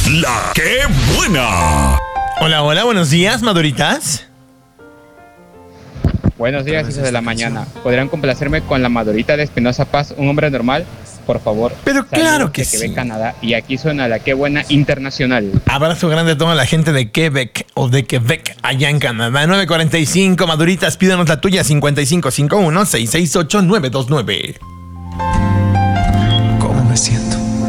La que buena. Hola, hola, buenos días, maduritas. Buenos días, hijos de la mañana. ¿Podrían complacerme con la Madurita de Espinosa Paz, un hombre normal? Por favor. Pero claro que sí. sí. Canadá, y aquí suena la que buena internacional. Abrazo grande a toda la gente de Quebec o de Quebec allá en Canadá. 9:45, maduritas, pídanos la tuya. 5551-668-929. ¿Cómo me siento?